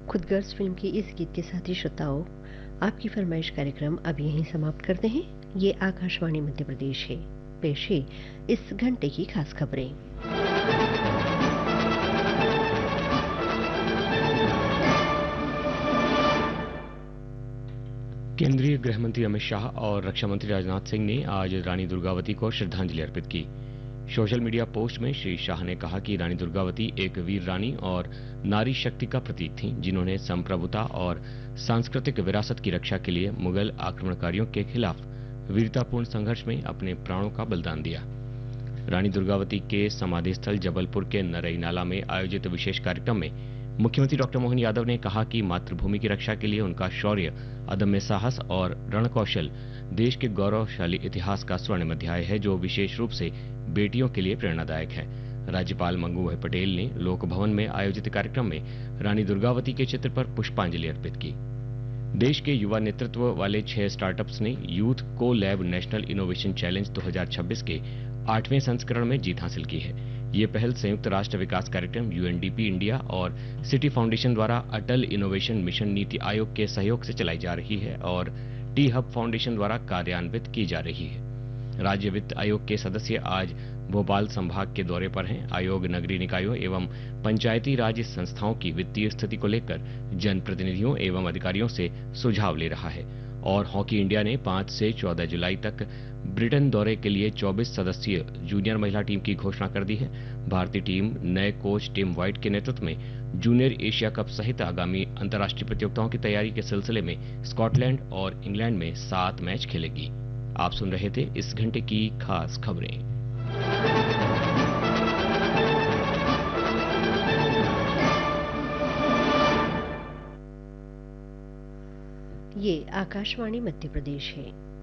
खुदगर्ज film की इस गीत के साथ ही श्रोताओं, आपकी फरमाइश कार्यक्रम अब यहीं समाप्त करते हैं। ये आकाशवाणी मध्य प्रदेश है। पेश है इस घंटे की खास खबरें। केंद्रीय गृह मंत्री अमित शाह और रक्षा मंत्री राजनाथ सिंह ने आज रानी दुर्गावती को श्रद्धांजलि अर्पित की। सोशल मीडिया पोस्ट में श्री शाह ने कहा कि रानी दुर्गावती एक वीर रानी और नारी शक्ति का प्रतीक थीं, जिन्होंने संप्रभुता और सांस्कृतिक विरासत की रक्षा के लिए मुगल आक्रमणकारियों के खिलाफ वीरतापूर्ण संघर्ष में अपने प्राणों का बलिदान दिया। रानी दुर्गावती के समाधि स्थल जबलपुर के नरई नाला में आयोजित विशेष कार्यक्रम में मुख्यमंत्री डॉक्टर मोहन यादव ने कहा कि मातृभूमि की रक्षा के लिए उनका शौर्य, अदम्य साहस और रणकौशल देश के गौरवशाली इतिहास का स्वर्णिम अध्याय है, जो विशेष रूप से बेटियों के लिए प्रेरणादायक है। राज्यपाल मंगू भाई पटेल ने लोक भवन में आयोजित कार्यक्रम में रानी दुर्गावती के चित्र पर पुष्पांजलि अर्पित की। देश के युवा नेतृत्व वाले 6 स्टार्टअप्स ने यूथ को लैब नेशनल इनोवेशन चैलेंज 2026 के 8वें संस्करण में जीत हासिल की है। ये पहल संयुक्त राष्ट्र विकास कार्यक्रम यूएनडीपी इंडिया और सिटी फाउंडेशन द्वारा अटल इनोवेशन मिशन नीति आयोग के सहयोग से चलाई जा रही है और टी हब फाउंडेशन द्वारा कार्यान्वित की जा रही है। राज्य वित्त आयोग के सदस्य आज भोपाल संभाग के दौरे पर हैं। आयोग नगरीय निकायों एवं पंचायती राज संस्थाओं की वित्तीय स्थिति को लेकर जनप्रतिनिधियों एवं अधिकारियों से सुझाव ले रहा है। और हॉकी इंडिया ने 5 से 14 जुलाई तक ब्रिटेन दौरे के लिए 24 सदस्यीय जूनियर महिला टीम की घोषणा कर दी है। भारतीय टीम नए कोच टिम व्हाइट के नेतृत्व में जूनियर एशिया कप सहित आगामी अंतर्राष्ट्रीय प्रतियोगिताओं की तैयारी के सिलसिले में स्कॉटलैंड और इंग्लैंड में 7 मैच खेलेगी। आप सुन रहे थे इस घंटे की खास खबरें। ये आकाशवाणी मध्य प्रदेश है।